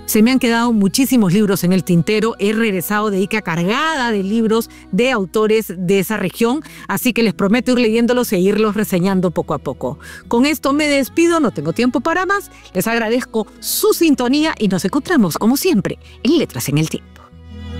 Se me han quedado muchísimos libros en el tintero. He regresado de Ica cargada de libros de autores de esa región, así que les prometo ir leyéndolos e irlos reseñando poco a poco. Con esto me despido, no tengo tiempo para más. Les agradezco su sintonía y nos encontramos, como siempre, en Letras en el Tiempo.